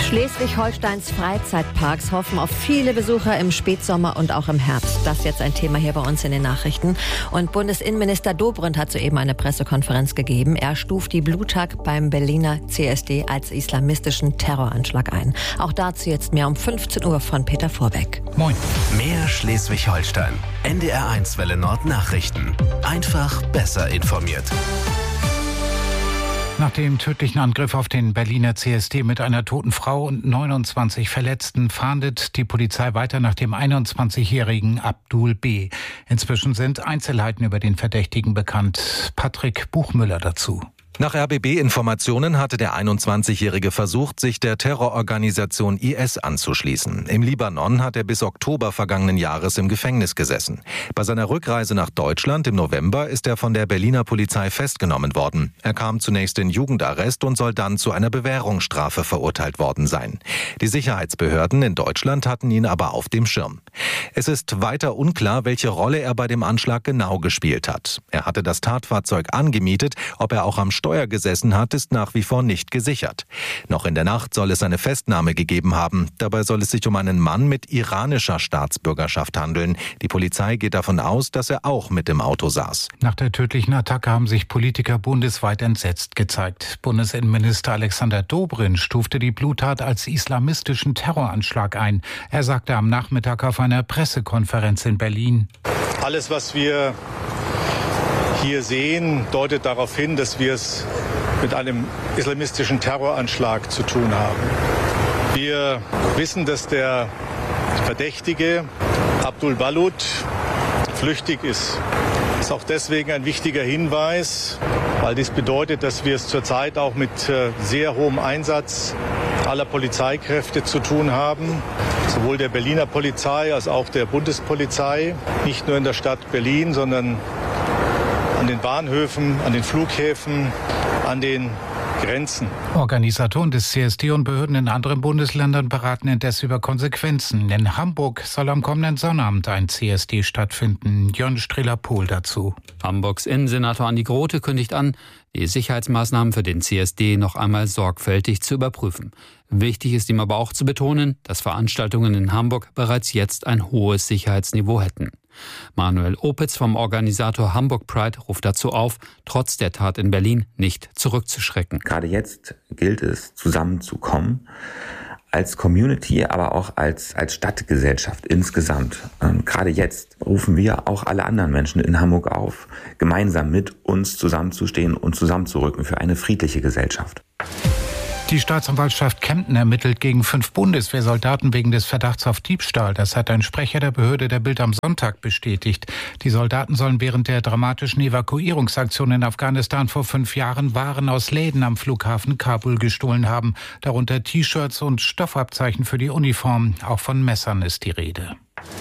Schleswig-Holsteins Freizeitparks hoffen auf viele Besucher im Spätsommer und auch im Herbst. Das ist jetzt ein Thema hier bei uns in den Nachrichten. Und Bundesinnenminister Dobrindt hat soeben eine Pressekonferenz gegeben. Er stuft die Bluttag beim Berliner CSD als islamistischen Terroranschlag ein. Auch dazu jetzt mehr um 15 Uhr von Peter Vorbeck. Moin. Mehr Schleswig-Holstein. NDR1 Welle Nord Nachrichten. Einfach besser informiert. Nach dem tödlichen Angriff auf den Berliner CSD mit einer toten Frau und 29 Verletzten fahndet die Polizei weiter nach dem 21-jährigen Abdul B. Inzwischen sind Einzelheiten über den Verdächtigen bekannt. Patrick Buchmüller dazu. Nach RBB-Informationen hatte der 21-Jährige versucht, sich der Terrororganisation IS anzuschließen. Im Libanon hat er bis Oktober vergangenen Jahres im Gefängnis gesessen. Bei seiner Rückreise nach Deutschland im November ist er von der Berliner Polizei festgenommen worden. Er kam zunächst in Jugendarrest und soll dann zu einer Bewährungsstrafe verurteilt worden sein. Die Sicherheitsbehörden in Deutschland hatten ihn aber auf dem Schirm. Es ist weiter unklar, welche Rolle er bei dem Anschlag genau gespielt hat. Er hatte das Tatfahrzeug angemietet, ob er auch am Steuer gesessen hat, ist nach wie vor nicht gesichert. Noch in der Nacht soll es eine Festnahme gegeben haben. Dabei soll es sich um einen Mann mit iranischer Staatsbürgerschaft handeln. Die Polizei geht davon aus, dass er auch mit im Auto saß. Nach der tödlichen Attacke haben sich Politiker bundesweit entsetzt gezeigt. Bundesinnenminister Alexander Dobrindt stufte die Bluttat als islamistischen Terroranschlag ein. Er sagte am Nachmittag auf einer Pressekonferenz in Berlin: Alles, was wir hier sehen, deutet darauf hin, dass wir es mit einem islamistischen Terroranschlag zu tun haben. Wir wissen, dass der Verdächtige Abdul Balut flüchtig ist. Das ist auch deswegen ein wichtiger Hinweis, weil dies bedeutet, dass wir es zurzeit auch mit sehr hohem Einsatz aller Polizeikräfte zu tun haben. Sowohl der Berliner Polizei als auch der Bundespolizei. Nicht nur in der Stadt Berlin, sondern an den Bahnhöfen, an den Flughäfen, an den Grenzen. Organisatoren des CSD und Behörden in anderen Bundesländern beraten indes über Konsequenzen. In Hamburg soll am kommenden Sonnabend ein CSD stattfinden. Jon Strehler-Pohl dazu. Hamburgs Innensenator Andi Grote kündigt an, die Sicherheitsmaßnahmen für den CSD noch einmal sorgfältig zu überprüfen. Wichtig ist ihm aber auch zu betonen, dass Veranstaltungen in Hamburg bereits jetzt ein hohes Sicherheitsniveau hätten. Manuel Opitz vom Organisator Hamburg Pride ruft dazu auf, trotz der Tat in Berlin nicht zurückzuschrecken. Gerade jetzt gilt es, zusammenzukommen, als Community, aber auch als Stadtgesellschaft insgesamt. Gerade jetzt rufen wir auch alle anderen Menschen in Hamburg auf, gemeinsam mit uns zusammenzustehen und zusammenzurücken für eine friedliche Gesellschaft. Die Staatsanwaltschaft Kempten ermittelt gegen 5 Bundeswehrsoldaten wegen des Verdachts auf Diebstahl. Das hat ein Sprecher der Behörde der Bild am Sonntag bestätigt. Die Soldaten sollen während der dramatischen Evakuierungsaktion in Afghanistan vor 5 Jahren Waren aus Läden am Flughafen Kabul gestohlen haben. Darunter T-Shirts und Stoffabzeichen für die Uniform. Auch von Messern ist die Rede.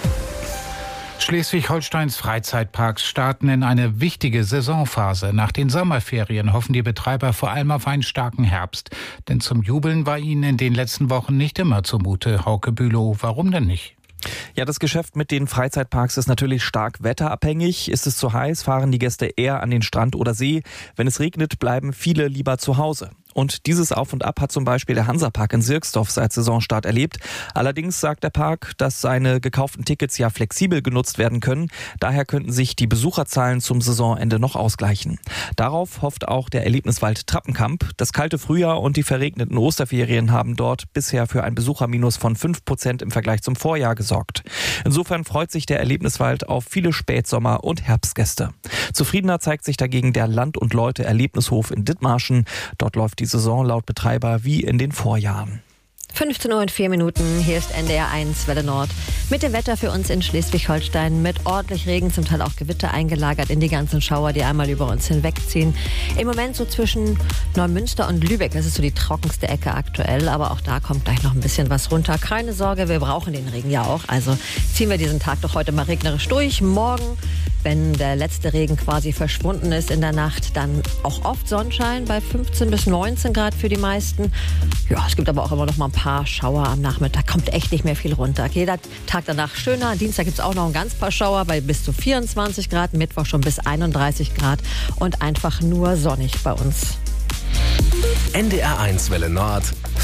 Schleswig-Holsteins Freizeitparks starten in eine wichtige Saisonphase. Nach den Sommerferien hoffen die Betreiber vor allem auf einen starken Herbst. Denn zum Jubeln war ihnen in den letzten Wochen nicht immer zumute. Hauke Bülow, warum denn nicht? Ja, das Geschäft mit den Freizeitparks ist natürlich stark wetterabhängig. Ist es zu heiß, fahren die Gäste eher an den Strand oder See. Wenn es regnet, bleiben viele lieber zu Hause. Und dieses Auf und Ab hat zum Beispiel der Hansapark in Sirksdorf seit Saisonstart erlebt. Allerdings sagt der Park, dass seine gekauften Tickets ja flexibel genutzt werden können. Daher könnten sich die Besucherzahlen zum Saisonende noch ausgleichen. Darauf hofft auch der Erlebniswald Trappenkamp. Das kalte Frühjahr und die verregneten Osterferien haben dort bisher für ein Besucherminus von 5% im Vergleich zum Vorjahr gesorgt. Insofern freut sich der Erlebniswald auf viele Spätsommer- und Herbstgäste. Zufriedener zeigt sich dagegen der Land- und Leute-Erlebnishof in Dithmarschen. Dort läuft die Saison laut Betreiber wie in den Vorjahren. 15:04 Uhr, hier ist NDR1 Welle Nord. Mit dem Wetter für uns in Schleswig-Holstein, mit ordentlich Regen, zum Teil auch Gewitter eingelagert in die ganzen Schauer, die einmal über uns hinwegziehen. Im Moment so zwischen Neumünster und Lübeck, das ist so die trockenste Ecke aktuell, aber auch da kommt gleich noch ein bisschen was runter. Keine Sorge, wir brauchen den Regen ja auch, also ziehen wir diesen Tag doch heute mal regnerisch durch. Morgen, wenn der letzte Regen quasi verschwunden ist in der Nacht, dann auch oft Sonnenschein bei 15 bis 19 Grad für die meisten. Ja, es gibt aber auch immer noch mal ein paar Schauer am Nachmittag, kommt echt nicht mehr viel runter. Jeder Tag danach schöner. Dienstag gibt es auch noch ein ganz paar Schauer bei bis zu 24 Grad, Mittwoch schon bis 31 Grad und einfach nur sonnig bei uns. NDR1 Welle Nord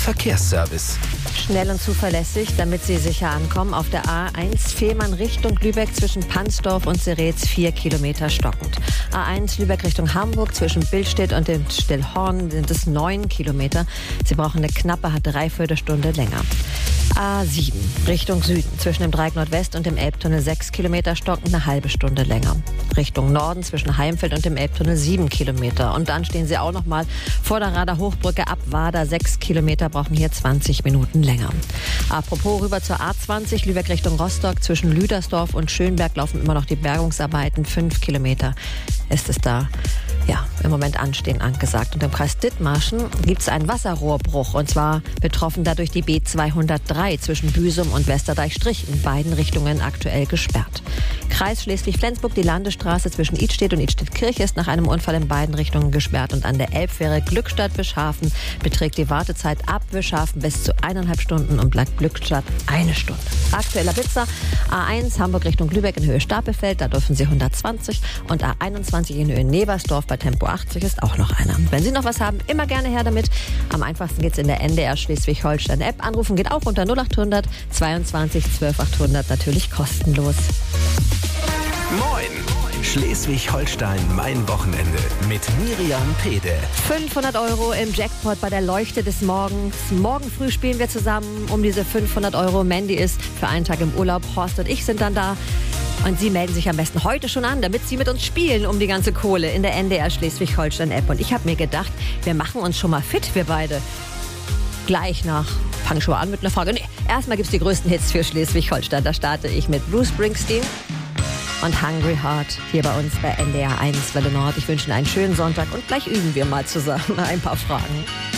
Verkehrsservice. Schnell und zuverlässig, damit Sie sicher ankommen. Auf der A1 Fehmarn Richtung Lübeck zwischen Pansdorf und Seretz 4 Kilometer stockend. A1 Lübeck Richtung Hamburg zwischen Billstedt und dem Stillhorn sind es 9 Kilometer. Sie brauchen eine knappe Dreiviertelstunde länger. A7 Richtung Süden zwischen dem Dreieck Nordwest und dem Elbtunnel 6 Kilometer stockend, eine halbe Stunde länger. Richtung Norden zwischen Heimfeld und dem Elbtunnel 7 Kilometer. Und dann stehen Sie auch noch mal vor der Rader Hochbrücke ab Wader 6 Kilometer, brauchen hier 20 Minuten länger. Apropos rüber zur A20 Lübeck Richtung Rostock zwischen Lüdersdorf und Schönberg laufen immer noch die Bergungsarbeiten. 5 Kilometer ist es da. Ja, im Moment anstehen angesagt. Und im Kreis Dithmarschen gibt es einen Wasserrohrbruch. Und zwar betroffen dadurch die B203 zwischen Büsum und Westerdeich-Strich. In beiden Richtungen aktuell gesperrt. Kreis Schleswig-Flensburg, die Landesstraße zwischen Idstedt und Idstedt-Kirche ist nach einem Unfall in beiden Richtungen gesperrt. Und an der Elbfähre Glückstadt-Wischhafen beträgt die Wartezeit ab Wischhafen bis zu 1,5 Stunden und bleibt Glückstadt 1 Stunde. Aktueller Blitzer A1 Hamburg Richtung Lübeck in Höhe Stapelfeld, da dürfen Sie 120. Und A21 in Höhe Nebersdorf bei Tempo 80 ist auch noch einer. Wenn Sie noch was haben, immer gerne her damit. Am einfachsten geht's in der NDR Schleswig-Holstein App. Anrufen geht auch unter 0800 22 12 800, natürlich kostenlos. Moin! Schleswig-Holstein, mein Wochenende mit Miriam Pede. 500 € im Jackpot bei der Leuchte des Morgens. Morgen früh spielen wir zusammen um diese 500 €. Mandy ist für einen Tag im Urlaub. Horst und ich sind dann da. Und Sie melden sich am besten heute schon an, damit Sie mit uns spielen um die ganze Kohle in der NDR Schleswig-Holstein-App. Und ich habe mir gedacht, wir machen uns schon mal fit, wir beide. Gleich nach. Fang schon mal an mit einer Frage. Nee, erstmal gibt es die größten Hits für Schleswig-Holstein. Da starte ich mit Bruce Springsteen und Hungry Heart hier bei uns bei NDR 1 Welle Nord. Ich wünsche Ihnen einen schönen Sonntag und gleich üben wir mal zusammen ein paar Fragen.